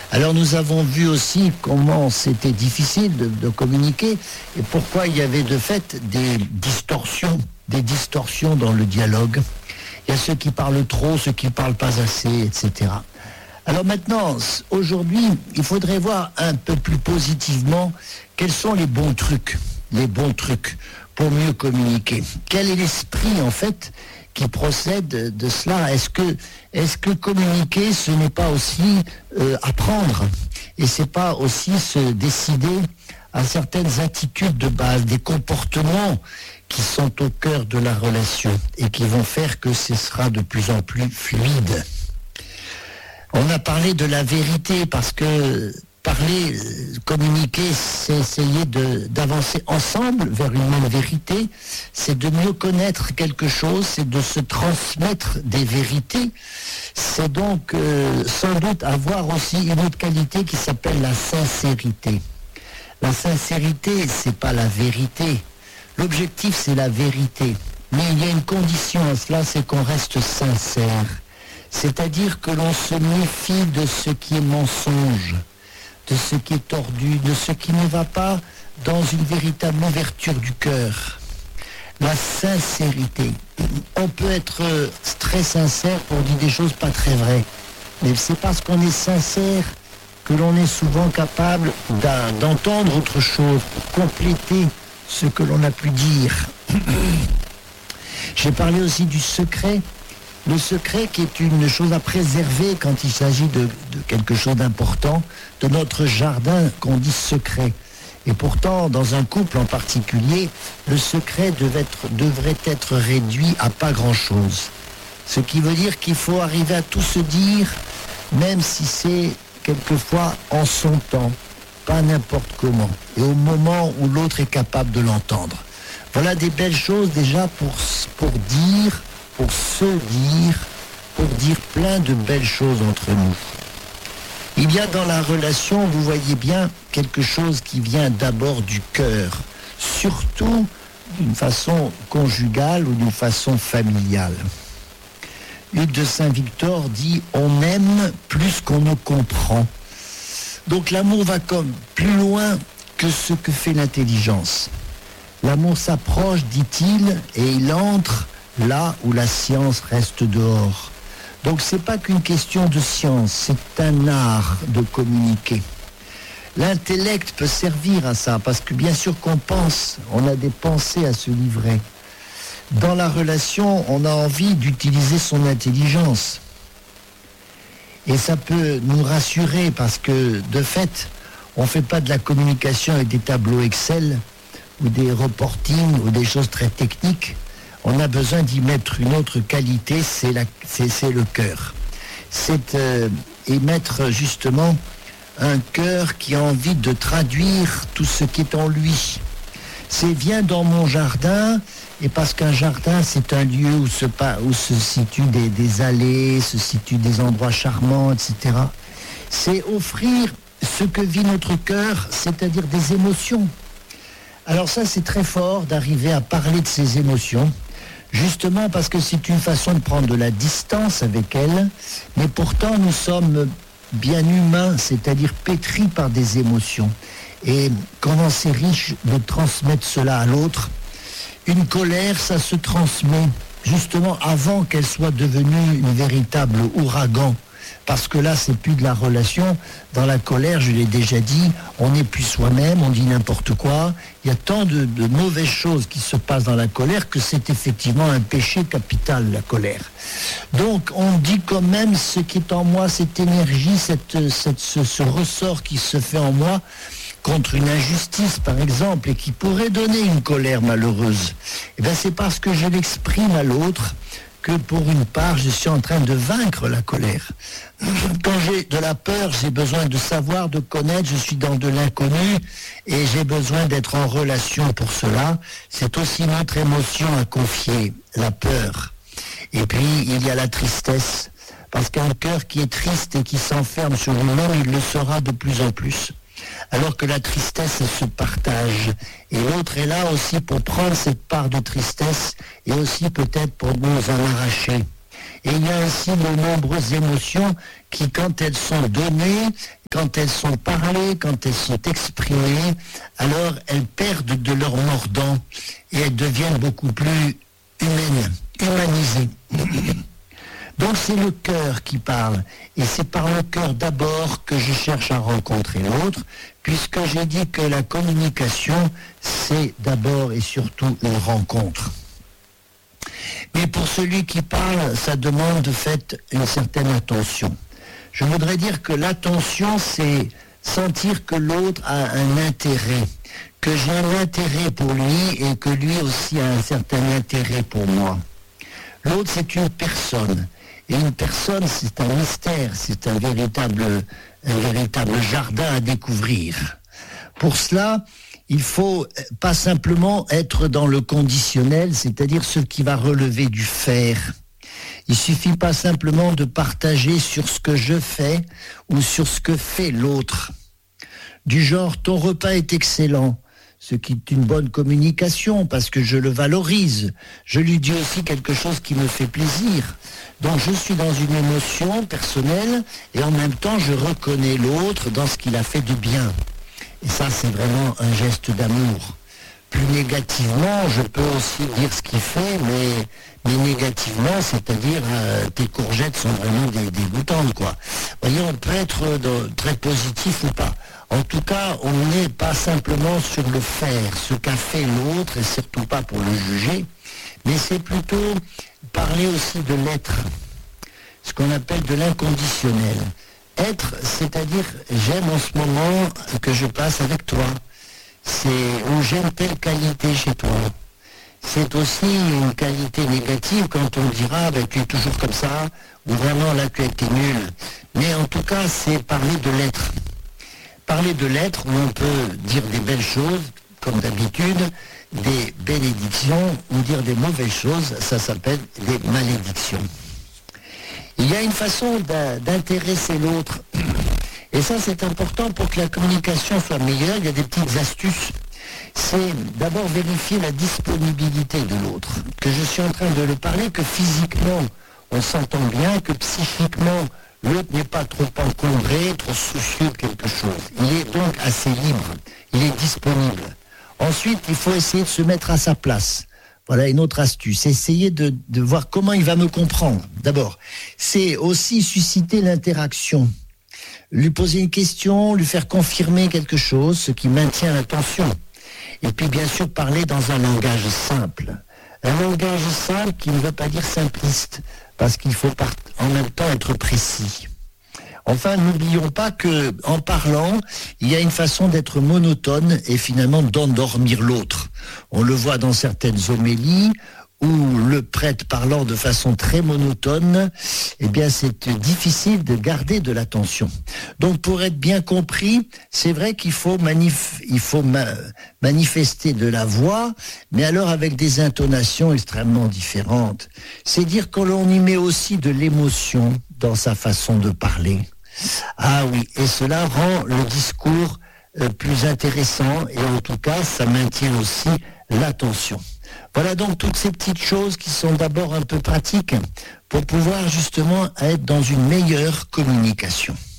Alors nous avons vu aussi comment c'était difficile de communiquer et pourquoi il y avait de fait des distorsions dans le dialogue. Il y a ceux qui parlent trop, ceux qui ne parlent pas assez, etc. Alors maintenant, aujourd'hui, il faudrait voir un peu plus positivement quels sont les bons trucs pour mieux communiquer. Quel est l'esprit en fait qui procède de cela? Est-ce que communiquer, ce n'est pas aussi apprendre, et c'est pas aussi se décider à certaines attitudes de base, des comportements qui sont au cœur de la relation et qui vont faire que ce sera de plus en plus fluide. On a parlé de la vérité parce que parler, communiquer, c'est essayer d'avancer ensemble vers une même vérité, c'est de mieux connaître quelque chose, c'est de se transmettre des vérités, c'est donc sans doute avoir aussi une autre qualité qui s'appelle la sincérité. La sincérité, c'est pas la vérité. L'objectif, c'est la vérité. Mais il y a une condition à cela, c'est qu'on reste sincère. C'est-à-dire que l'on se méfie de ce qui est mensonge, de ce qui est tordu, de ce qui ne va pas dans une véritable ouverture du cœur. La sincérité. On peut être très sincère pour dire des choses pas très vraies. Mais c'est parce qu'on est sincère que l'on est souvent capable d'entendre autre chose pour compléter ce que l'on a pu dire. J'ai parlé aussi du secret. Le secret qui est une chose à préserver quand il s'agit de quelque chose d'important, de notre jardin qu'on dit secret. Et pourtant, dans un couple en particulier, le secret devrait être réduit à pas grand-chose. Ce qui veut dire qu'il faut arriver à tout se dire, même si c'est quelquefois en son temps, pas n'importe comment, et au moment où l'autre est capable de l'entendre. Voilà des belles choses déjà pour dire plein de belles choses entre nous. Il y a dans la relation, vous voyez bien, quelque chose qui vient d'abord du cœur, surtout d'une façon conjugale ou d'une façon familiale. Hugues de Saint-Victor dit « On aime plus qu'on ne comprend ». Donc l'amour va comme plus loin que ce que fait l'intelligence. L'amour s'approche, dit-il, et il entre là où la science reste dehors. Donc c'est pas qu'une question de science, c'est un art de communiquer. L'intellect peut servir à ça, parce que bien sûr qu'on pense, on a des pensées à se livrer. Dans la relation, on a envie d'utiliser son intelligence. Et ça peut nous rassurer, parce que de fait, on ne fait pas de la communication avec des tableaux Excel, ou des reportings, ou des choses très techniques. On a besoin d'y mettre une autre qualité, c'est le cœur. C'est émettre justement un cœur qui a envie de traduire tout ce qui est en lui. C'est viens dans mon jardin, et parce qu'un jardin c'est un lieu où se situent des allées, se situent des endroits charmants, etc. C'est offrir ce que vit notre cœur, c'est-à-dire des émotions. Alors ça c'est très fort d'arriver à parler de ces émotions, justement parce que c'est une façon de prendre de la distance avec elles, mais pourtant nous sommes bien humains, c'est-à-dire pétris par des émotions. Et comment c'est riche de transmettre cela à l'autre. Une colère, ça se transmet justement avant qu'elle soit devenue une véritable ouragan. Parce que là, c'est plus de la relation. Dans la colère, je l'ai déjà dit, on n'est plus soi-même, on dit n'importe quoi. Il y a tant de mauvaises choses qui se passent dans la colère que c'est effectivement un péché capital, la colère. Donc, on dit quand même ce qui est en moi, cette énergie, ce ressort qui se fait en moi contre une injustice, par exemple, et qui pourrait donner une colère malheureuse. Eh bien, c'est parce que je l'exprime à l'autre que pour une part, je suis en train de vaincre la colère. Quand j'ai de la peur, j'ai besoin de savoir, de connaître, je suis dans de l'inconnu et j'ai besoin d'être en relation pour cela. C'est aussi notre émotion à confier, la peur. Et puis, il y a la tristesse, parce qu'un cœur qui est triste et qui s'enferme sur lui-même, il le sera de plus en plus. Alors que la tristesse, elle se partage. Et l'autre est là aussi pour prendre cette part de tristesse et aussi peut-être pour nous en arracher. Et il y a ainsi de nombreuses émotions qui, quand elles sont données, quand elles sont parlées, quand elles sont exprimées, alors elles perdent de leur mordant et elles deviennent beaucoup plus humaines, humanisées. Donc c'est le cœur qui parle, et c'est par le cœur d'abord que je cherche à rencontrer l'autre, puisque j'ai dit que la communication, c'est d'abord et surtout une rencontre. Mais pour celui qui parle, ça demande de fait une certaine attention. Je voudrais dire que l'attention, c'est sentir que l'autre a un intérêt, que j'ai un intérêt pour lui et que lui aussi a un certain intérêt pour moi. L'autre, c'est une personne. Et une personne, c'est un mystère, c'est un véritable jardin à découvrir. Pour cela, il faut pas simplement être dans le conditionnel, c'est-à-dire ce qui va relever du faire. Il suffit pas simplement de partager sur ce que je fais ou sur ce que fait l'autre. Du genre, ton repas est excellent, ce qui est une bonne communication parce que je le valorise. Je lui dis aussi quelque chose qui me fait plaisir. Donc je suis dans une émotion personnelle et en même temps je reconnais l'autre dans ce qu'il a fait de bien. Et ça c'est vraiment un geste d'amour. Plus négativement, je peux aussi dire ce qu'il fait, mais négativement, c'est-à-dire tes courgettes sont vraiment dégoûtantes, quoi. Vous voyez, on peut être très positif ou pas. En tout cas, on n'est pas simplement sur le faire, ce qu'a fait l'autre, et surtout pas pour le juger, mais c'est plutôt parler aussi de l'être, ce qu'on appelle de l'inconditionnel. Être, c'est-à-dire j'aime en ce moment que je passe avec toi. Ou j'aime telle qualité chez toi. C'est aussi une qualité négative quand on dira tu es toujours comme ça, ou vraiment là tu as été nul. Mais en tout cas, c'est parler de l'être. Parler de l'être où on peut dire des belles choses, comme d'habitude, des bénédictions, ou dire des mauvaises choses, ça s'appelle des malédictions. Il y a une façon d'intéresser l'autre. Et ça, c'est important pour que la communication soit meilleure. Il y a des petites astuces. C'est d'abord vérifier la disponibilité de l'autre. Que je suis en train de le parler, que physiquement, on s'entend bien, que psychiquement, l'autre n'est pas trop encombré, trop soucieux de quelque chose. Il est donc assez libre. Il est disponible. Ensuite, il faut essayer de se mettre à sa place. Voilà une autre astuce. Essayer de voir comment il va me comprendre. D'abord, c'est aussi susciter l'interaction. Lui poser une question, lui faire confirmer quelque chose, ce qui maintient l'attention. Et puis bien sûr parler dans un langage simple. Un langage simple qui ne veut pas dire simpliste, parce qu'il faut en même temps être précis. Enfin, n'oublions pas que en parlant, il y a une façon d'être monotone et finalement d'endormir l'autre. On le voit dans certaines homélies, où le prêtre parlant de façon très monotone, eh bien c'est difficile de garder de l'attention. Donc pour être bien compris, c'est vrai qu'il faut, manifester de la voix, mais alors avec des intonations extrêmement différentes. C'est dire que l'on y met aussi de l'émotion dans sa façon de parler. Ah oui, et cela rend le discours plus intéressant et en tout cas ça maintient aussi l'attention. Voilà donc toutes ces petites choses qui sont d'abord un peu pratiques pour pouvoir justement être dans une meilleure communication.